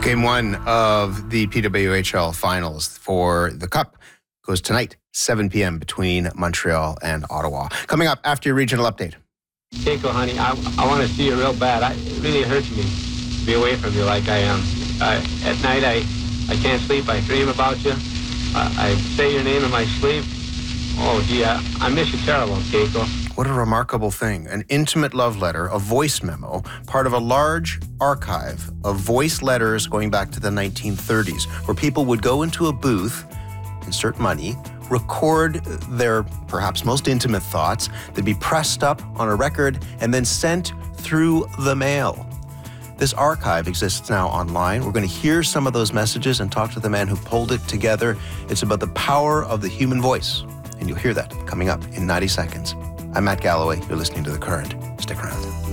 Game one of the PWHL finals for the Cup goes tonight, 7 p.m. between Montreal and Ottawa. Coming up after your regional update. Keiko, honey, I want to see you real bad. It really hurts me to be away from you like I am. At night, I can't sleep. I dream about you. I say your name in my sleep. Oh, gee, I miss you terrible, Keiko. What a remarkable thing. An intimate love letter, a voice memo, part of a large archive of voice letters going back to the 1930s, where people would go into a booth, insert money, record their perhaps most intimate thoughts. They'd be pressed up on a record and then sent through the mail. This archive exists now online. We're going to hear some of those messages and talk to the man who pulled it together. It's about the power of the human voice, and you'll hear that coming up in 90 seconds. I'm Matt Galloway. You're listening to The Current. Stick around.